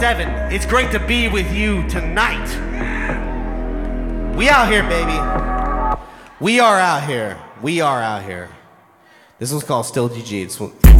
7. It's great to be with you tonight. We out here, baby. We are out here. We are out here. This one's called Still GG. It's